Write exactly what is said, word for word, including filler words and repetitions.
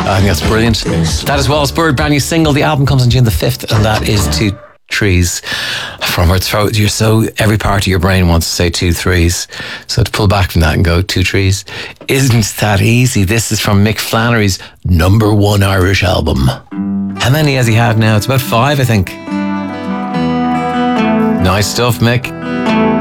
I think that's brilliant. That is Waltz Bird, brand new single. The album comes on June the fifth, and that is Two Trees. From her throat, you're so, every part of your brain wants to say two threes. So to pull back from that and go two trees isn't that easy. This is from Mick Flannery's number one Irish album. How many has he had now? It's about five, I think. Nice stuff, Mick.